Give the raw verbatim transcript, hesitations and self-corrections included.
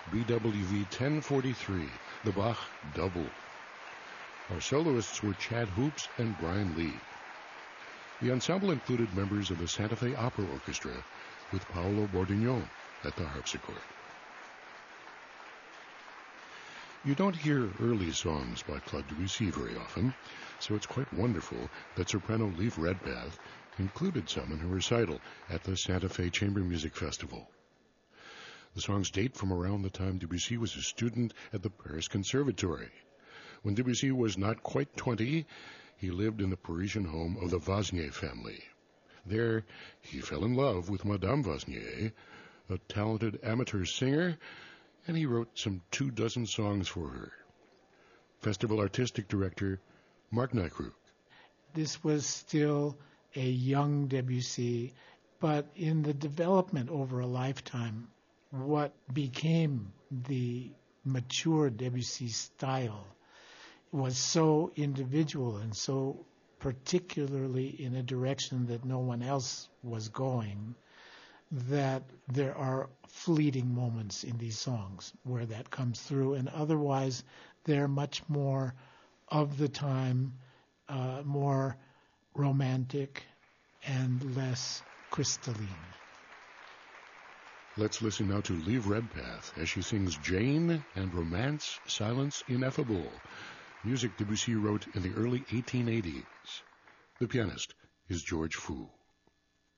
B W V ten forty-three, the Bach Double. Our soloists were Chad Hoops and Brian Lee. The ensemble included members of the Santa Fe Opera Orchestra with Paolo Bordignon at the harpsichord. You don't hear early songs by Claude Debussy very often, so it's quite wonderful that soprano Leif Redpath included some in her recital at the Santa Fe Chamber Music Festival. The songs date from around the time Debussy was a student at the Paris Conservatory. When Debussy was not quite twenty, he lived in the Parisian home of the Vosnier family. There, he fell in love with Madame Vosnier, a talented amateur singer, and he wrote some two dozen songs for her. Festival Artistic Director Mark Nykrug. This was still a young Debussy, but in the development over a lifetime, what became the mature Debussy style was so individual and so particularly in a direction that no one else was going, that there are fleeting moments in these songs where that comes through, and otherwise they're much more of the time, uh, more romantic and less crystalline. Let's listen now to Leif Redpath as she sings Jane and Romance, Silence Ineffable, music Debussy wrote in the early eighteen eighties. The pianist is George Foo.